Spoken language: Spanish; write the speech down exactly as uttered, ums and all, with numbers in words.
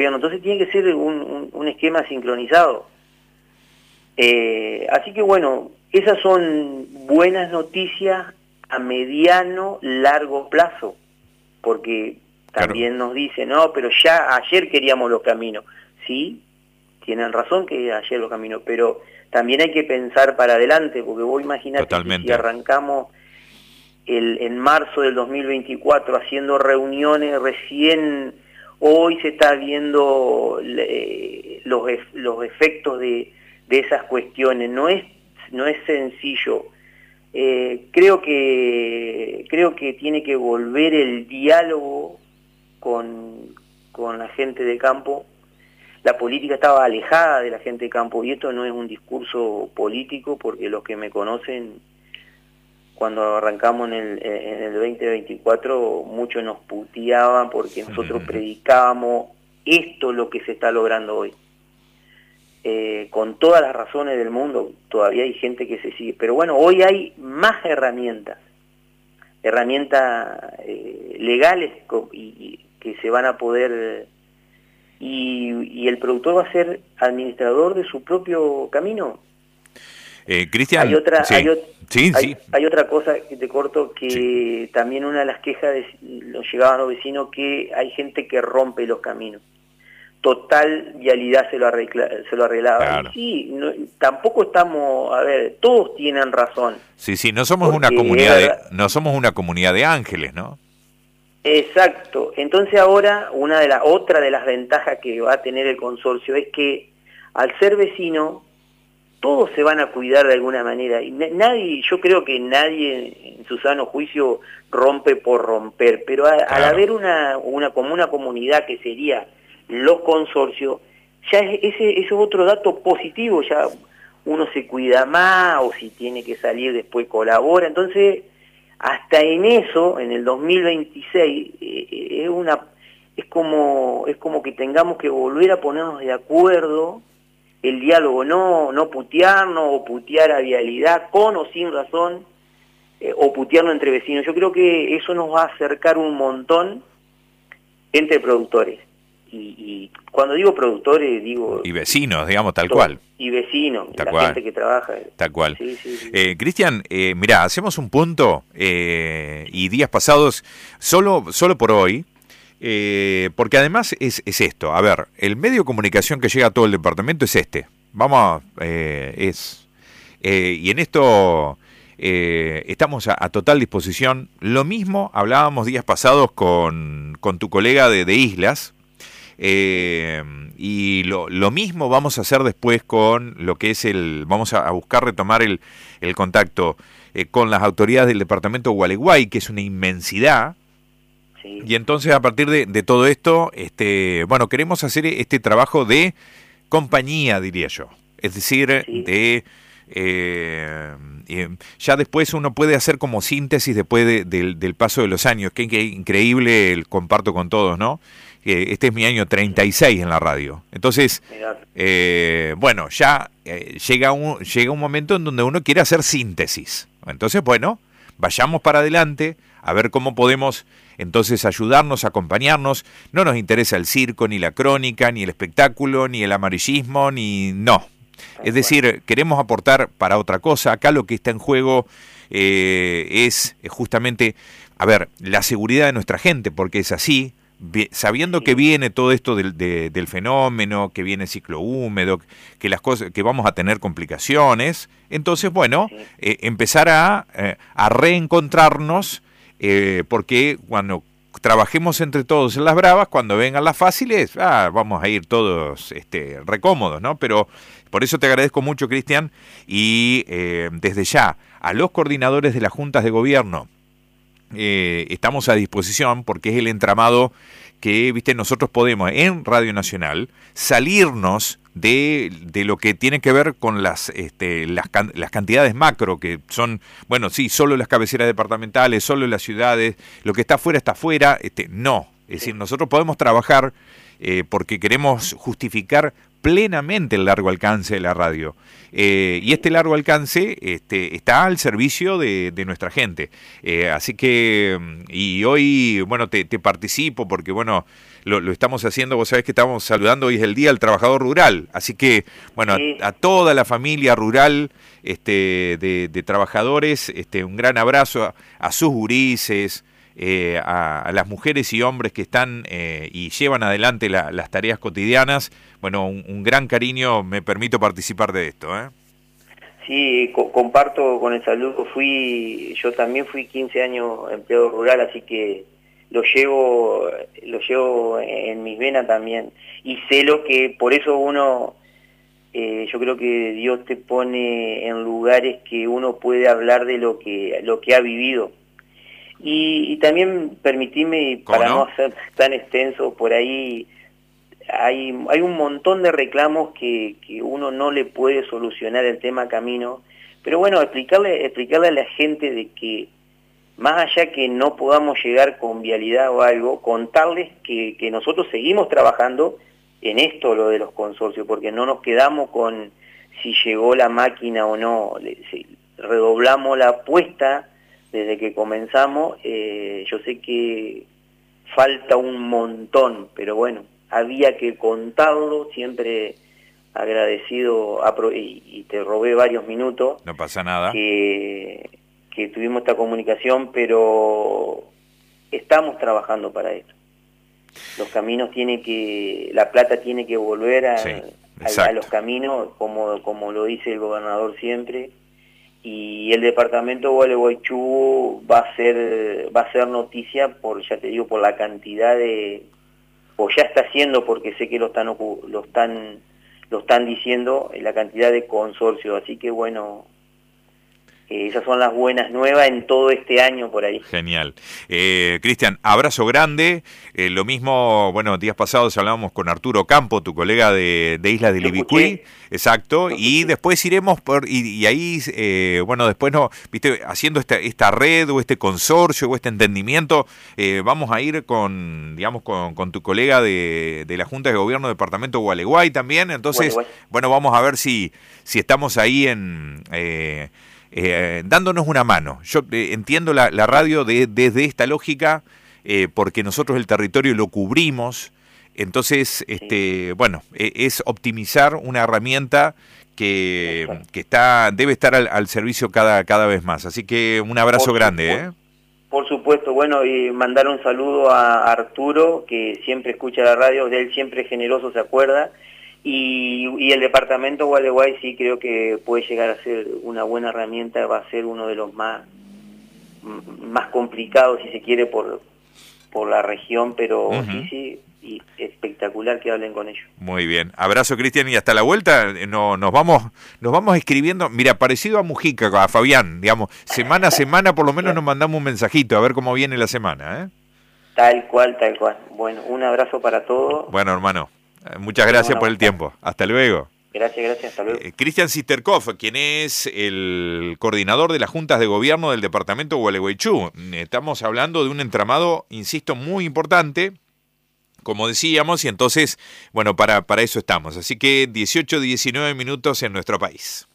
Entonces tiene que ser un, un, un esquema sincronizado. Eh, así que bueno, esas son buenas noticias a mediano, largo plazo, porque también claro. nos dicen, no, pero ya ayer queríamos los caminos. Sí, tienen razón que ayer los caminos, pero también hay que pensar para adelante, porque vos imaginate que si arrancamos el, en marzo del dos mil veinticuatro haciendo reuniones, recién hoy se está viendo eh, los, los efectos de, de esas cuestiones. No es, no es sencillo. Eh, creo que creo que tiene que volver el diálogo con, con la gente de campo. La política estaba alejada de la gente de campo, y esto no es un discurso político, porque los que me conocen, cuando arrancamos en el, en el veinte veinticuatro, muchos nos puteaban porque nosotros predicábamos esto, lo que se está logrando hoy. Eh, con todas las razones del mundo, todavía hay gente que se sigue. Pero bueno, hoy hay más herramientas, herramientas eh, legales y, y que se van a poder... Y, y el productor va a ser administrador de su propio camino. Eh, Cristian, hay otra, sí. hay, Sí, hay, sí. hay otra cosa que te corto, que sí. también una de las quejas de, nos llegaban los vecinos, que hay gente que rompe los caminos. Total vialidad se lo, arregla, se lo arreglaba. Claro. Y sí, no, tampoco estamos, a ver, todos tienen razón. Sí, sí, no somos una comunidad de, no somos una comunidad de ángeles, ¿no? Exacto. Entonces ahora una de las otra de las ventajas que va a tener el consorcio es que al ser vecino todos se van a cuidar de alguna manera, y nadie, yo creo que nadie en su sano juicio rompe por romper, pero a, claro. al haber una una como una comunidad que sería los consorcios, ya es, ese, ese es otro dato positivo, ya uno se cuida más, o si tiene que salir después colabora. Entonces hasta en eso, en el dos mil veintiséis, eh, es una es como es como que tengamos que volver a ponernos de acuerdo, el diálogo, no no putearnos o putear a vialidad con o sin razón, eh, o putearnos entre vecinos. Yo creo que eso nos va a acercar un montón entre productores. Y, y cuando digo productores, digo... Y vecinos, digamos, tal todo, cual. Y vecinos, tal la cual. gente que trabaja. Tal cual. Sí, sí, sí. Eh, Cristian, eh, mirá, hacemos un punto, eh, y días pasados, solo, solo por hoy, eh, porque además es, es esto, a ver, el medio de comunicación que llega a todo el departamento es este. Vamos, eh, es... Eh, y en esto... Eh, estamos a, a total disposición. Lo mismo hablábamos días pasados con, con tu colega de, de Islas, eh, y lo, lo mismo vamos a hacer después con lo que es el, vamos a, a buscar retomar el, el contacto eh, con las autoridades del departamento de Gualeguay, que es una inmensidad. Sí. Y entonces a partir de, de todo esto, este, bueno, queremos hacer este trabajo de compañía, diría yo, es decir, sí. de Eh, eh, ya después uno puede hacer como síntesis después de, de, del paso de los años. Qué increíble, el comparto con todos, ¿no? Eh, este es mi año treinta y seis en la radio. Entonces, eh, bueno, ya eh, llega, un, llega un momento en donde uno quiere hacer síntesis. Entonces, bueno, vayamos para adelante a ver cómo podemos entonces ayudarnos, acompañarnos. No nos interesa el circo, ni la crónica, ni el espectáculo, ni el amarillismo, ni... no. Es decir, queremos aportar para otra cosa. Acá lo que está en juego eh, es justamente, a ver, la seguridad de nuestra gente, porque es así, sabiendo sí. que viene todo esto del, de, del fenómeno, que viene ciclo húmedo, que las cosas, que vamos a tener complicaciones. Entonces, bueno, sí. eh, empezar a, eh, a reencontrarnos, eh, porque cuando trabajemos entre todos en las bravas, cuando vengan las fáciles, ah, vamos a ir todos este, recómodos, ¿no? Pero por eso te agradezco mucho, Cristian, y eh, desde ya, a los coordinadores de las juntas de gobierno, eh, estamos a disposición, porque es el entramado que, viste, nosotros podemos en Radio Nacional salirnos de, de lo que tiene que ver con las, este, las, las cantidades macro, que son, bueno, sí, solo las cabeceras departamentales, solo las ciudades, lo que está afuera está afuera, este, no, es decir, nosotros podemos trabajar eh, porque queremos justificar plenamente el largo alcance de la radio. Eh, y este largo alcance este, está al servicio de, de nuestra gente. Eh, así que, y hoy, bueno, te, te participo porque, bueno, lo, lo estamos haciendo, vos sabés que estamos saludando, hoy es el Día del Trabajador Rural. Así que, bueno, Sí. a, a toda la familia rural este, de, de trabajadores, este, un gran abrazo a, a sus gurises, Eh, a, a las mujeres y hombres que están eh, y llevan adelante la, las tareas cotidianas. Bueno, un, un gran cariño, me permito participar de esto, ¿eh? Sí, co comparto con el saludo. Fui, yo también fui quince años empleado rural, así que lo llevo, lo llevo en mis venas también. Y sé lo que, por eso uno, eh, yo creo que Dios te pone en lugares que uno puede hablar de lo que, lo que ha vivido. Y, y también permitime, para no? no ser tan extenso, por ahí hay, hay un montón de reclamos que, que uno no le puede solucionar el tema camino, pero bueno, explicarle, explicarle a la gente de que más allá que no podamos llegar con vialidad o algo, contarles que, que nosotros seguimos trabajando en esto, lo de los consorcios, porque no nos quedamos con si llegó la máquina o no, le, si redoblamos la apuesta desde que comenzamos. Eh, yo sé que falta un montón, pero bueno, había que contarlo, siempre agradecido, a, y, y te robé varios minutos. No pasa nada. Que, que tuvimos esta comunicación, pero estamos trabajando para esto. Los caminos tienen que, la plata tiene que volver a, sí, a, a los caminos, como, como lo dice el gobernador siempre. Y el departamento de Gualeguaychú va a ser va a ser noticia por, ya te digo, por la cantidad de, o ya está haciendo, porque sé que lo están lo están lo están diciendo, la cantidad de consorcios. Así que bueno, eh, esas son las buenas nuevas en todo este año por ahí. Genial. Eh, Cristian, abrazo grande. Eh, lo mismo, bueno, días pasados hablábamos con Arturo Campo, tu colega de, de Islas de Libicuí. Exacto. Y después iremos por, y, y ahí, eh, bueno, después no, viste, haciendo esta, esta red o este consorcio o este entendimiento, eh, vamos a ir con, digamos, con, con tu colega de, de la Junta de Gobierno Departamento de Gualeguay también. Entonces, Gualeguay. Bueno, vamos a ver si, si estamos ahí en... Eh, Eh, dándonos una mano. Yo eh, entiendo la, la radio de, desde esta lógica, eh, porque nosotros el territorio lo cubrimos, entonces, este, bueno, eh, es optimizar una herramienta que, que está debe estar al, al servicio cada, cada vez más. Así que un abrazo por grande. Supuesto, ¿eh? Por supuesto, bueno, y mandar un saludo a Arturo, que siempre escucha la radio, de él siempre generoso, se acuerda. Y, y el departamento Gualeguay sí creo que puede llegar a ser una buena herramienta, va a ser uno de los más más complicados, si se quiere, por, por la región, pero uh-huh. sí, sí, y espectacular que hablen con ellos. Muy bien, abrazo Cristian, y hasta la vuelta no, nos vamos nos vamos escribiendo, mira, parecido a Mujica, a Fabián, digamos, semana a semana por lo menos nos mandamos un mensajito, a ver cómo viene la semana, ¿eh? Tal cual, tal cual. Bueno, un abrazo para todos. Bueno, hermano. Muchas gracias por el tiempo. Hasta luego. Gracias, gracias. Hasta luego. Eh, Cristian Sisterkov, quien es el coordinador de las juntas de gobierno del departamento de Gualeguaychú. Estamos hablando de un entramado, insisto, muy importante, como decíamos, y entonces, bueno, para, para eso estamos. Así que dieciocho, diecinueve minutos en nuestro país.